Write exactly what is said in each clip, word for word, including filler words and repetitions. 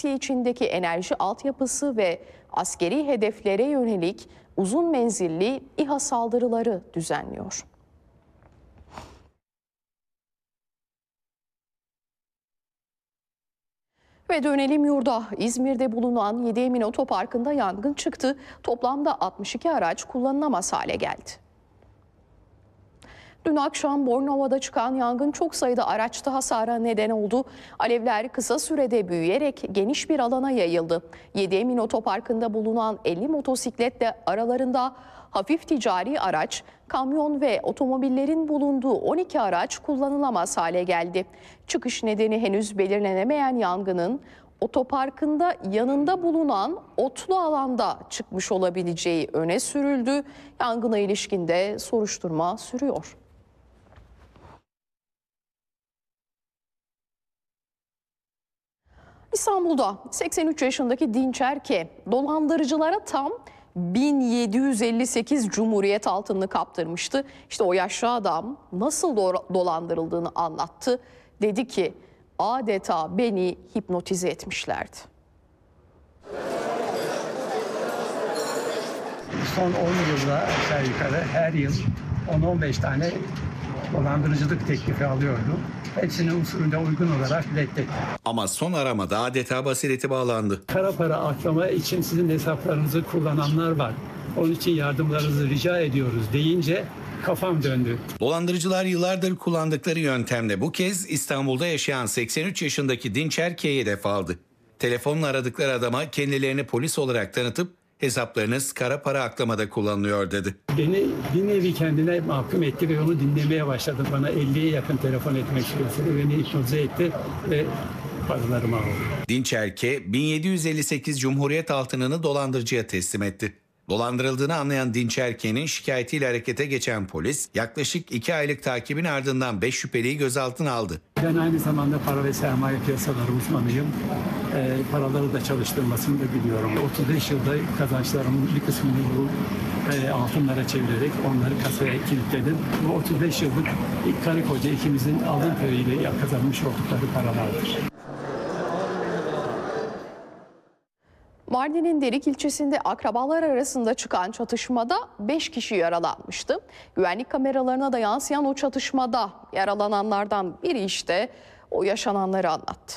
Türkiye içindeki enerji altyapısı ve askeri hedeflere yönelik uzun menzilli İHA saldırıları düzenliyor. Ve dönelim yurda. İzmir'de bulunan Yedi Emin Otoparkı'nda yangın çıktı. Toplamda altmış iki araç kullanılamaz hale geldi. Dün akşam Bornova'da çıkan yangın çok sayıda araçta hasara neden oldu. Alevler kısa sürede büyüyerek geniş bir alana yayıldı. Yedi Emin Otoparkı'nda bulunan elli motosikletle aralarında hafif ticari araç, kamyon ve otomobillerin bulunduğu on iki araç kullanılamaz hale geldi. Çıkış nedeni henüz belirlenemeyen yangının otoparkında yanında bulunan otlu alanda çıkmış olabileceği öne sürüldü. Yangına ilişkin de soruşturma sürüyor. İstanbul'da seksen üç yaşındaki Dinçer K dolandırıcılara tam bin yedi yüz elli sekiz Cumhuriyet altınını kaptırmıştı. İşte o yaşlı adam nasıl do- dolandırıldığını anlattı. Dedi ki adeta beni hipnotize etmişlerdi. Son on yılda aşağı yukarı her yıl on on beş tane dolandırıcılık teklifi alıyordum. Hepsini usulüne uygun olarak reddettim. Ama son aramada adeta basireti bağlandı. Kara para aklama için sizin hesaplarınızı kullananlar var. Onun için yardımlarınızı rica ediyoruz deyince kafam döndü. Dolandırıcılar yıllardır kullandıkları yöntemle bu kez İstanbul'da yaşayan seksen üç yaşındaki Dinçer K'ye hedef aldı. Telefonla aradıkları adama kendilerini polis olarak tanıtıp hesaplarınız kara para aklamada kullanılıyor dedi. Beni bir nevi kendine mahkum etti ve onu dinlemeye başladı. Bana elliye yakın telefon etmek istiyordu. Beni hipnotize etti ve paralarımı aldı. Dinçer K bin yedi yüz elli sekiz Cumhuriyet altınını dolandırıcıya teslim etti. Dolandırıldığını anlayan Dinçer K'nin şikayetiyle harekete geçen polis yaklaşık iki aylık takibin ardından beş şüpheliyi gözaltına aldı. Ben aynı zamanda para ve sermaye piyasaları uzmanıyım. E, paraları da çalıştırmasını da biliyorum. otuz beş yılda kazançlarımın bir kısmını bu e, altınlara çevirerek onları kasaya kilitledim. Bu otuz beş yıllık karı koca ikimizin alın teriyle kazanmış oldukları paralardır. Mardin'in Derik ilçesinde akrabalar arasında çıkan çatışmada beş kişi yaralanmıştı. Güvenlik kameralarına da yansıyan o çatışmada yaralananlardan biri işte o yaşananları anlattı.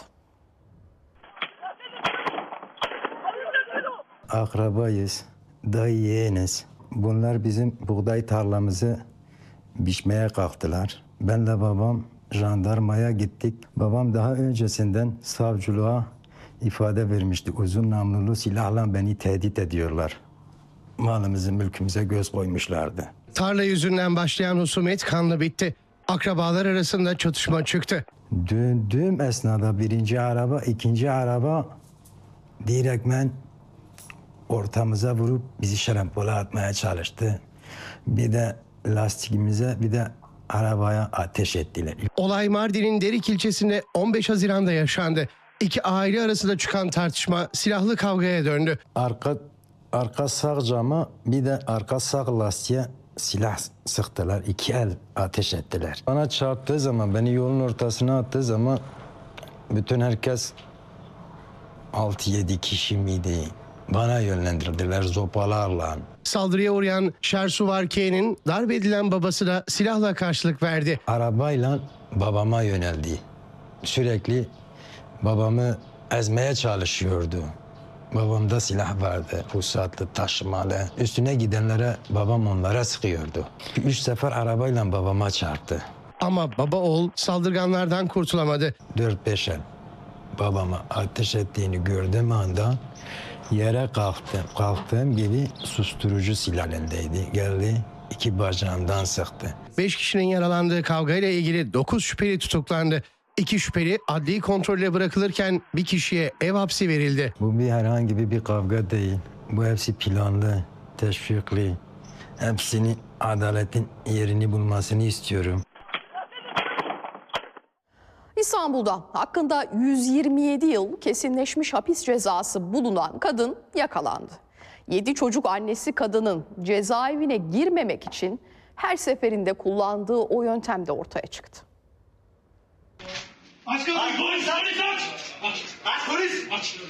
Akrabayız, dayı yeğeniz. Bunlar bizim buğday tarlamızı biçmeye kalktılar. Ben de babam jandarmaya gittik. Babam daha öncesinden savcılığa ifade vermişti. Uzun namlulu silahla beni tehdit ediyorlar. Malımızı, mülkümüze göz koymuşlardı. Tarla yüzünden başlayan husumet kanlı bitti. Akrabalar arasında çatışma çıktı. Döndüğüm esnada birinci araba, ikinci araba direktmen ortamıza vurup bizi şarampole atmaya çalıştı. Bir de lastikimize, bir de arabaya ateş ettiler. Olay Mardin'in Derik ilçesinde on beş Haziran'da yaşandı. İki aile arasında çıkan tartışma silahlı kavgaya döndü. Arka arka sağ cama bir de arka sağ lastiğe silah sıktılar. İki el ateş ettiler. Bana çarptığı zaman, beni yolun ortasına attığı zaman bütün herkes altı yedi kişi miydi? Bana yönlendirdiler zopalarla. Saldırıya uğrayan Şersuvar K'nin darp edilen babası da silahla karşılık verdi. Arabayla babama yöneldi. Sürekli babamı ezmeye çalışıyordu. Babamda silah vardı, ruhsatlı, taşımalı. Üstüne gidenlere babam onlara sıkıyordu. Üç sefer arabayla babama çarptı. Ama baba oğul saldırganlardan kurtulamadı. Dört beş el babama ateş ettiğini gördüğüm anda yere kalktım. Kalktığım gibi susturucu silah elindeydi. Geldi iki bacağımdan sıktı. Beş kişinin yaralandığı kavgayla ilgili dokuz şüpheli tutuklandı. İki şüpheli adli kontrolle bırakılırken bir kişiye ev hapsi verildi. Bu bir herhangi bir, bir kavga değil. Bu hepsi planlı, teşvikli. Hepsinin adaletin yerini bulmasını istiyorum. İstanbul'da hakkında yüz yirmi yedi yıl kesinleşmiş hapis cezası bulunan kadın yakalandı. yedi çocuk annesi kadının cezaevine girmemek için her seferinde kullandığı o yöntem de ortaya çıktı. Aç kapıyı, polis, polis aç! Aç, aç polis! Aç!